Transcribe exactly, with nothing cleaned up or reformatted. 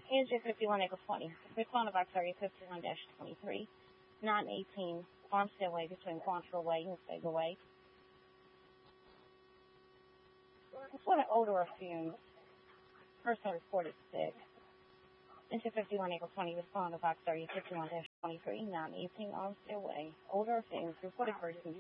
A N J fifty-one Echo twenty. Respond to box area fifty-one dash twenty-three. nine eighteen Farmstead Way between Quantrill Way and Sega Way. What an odor of fumes. Person reported sick. A N J fifty-one Echo twenty. Respond to box area fifty-one dash twenty-three. nine eighteen Farmstead Way. Odor of fumes. Reported person